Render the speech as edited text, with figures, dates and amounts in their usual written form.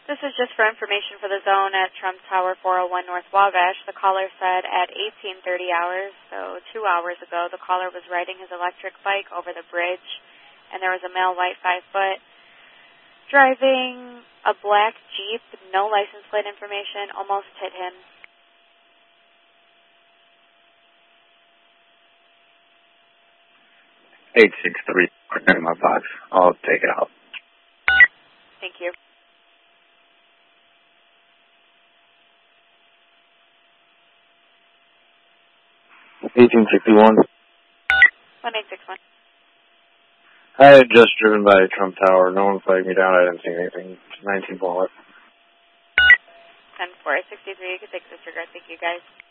This is just for information for the zone at Trump Tower 401 North Wabash. The caller said at 18:30 hours, so 2 hours ago, the caller was riding his electric bike over the bridge, and there was a male white 5-foot driving a black Jeep, no license plate information, almost hit him. $863 in my box. I'll take it out. Thank you. $1861. 1861. I had just driven by Trump Tower. No one flagged me down. I didn't see anything. 19 Bullet. 10-4, 63. You can take disregard. Thank you, guys.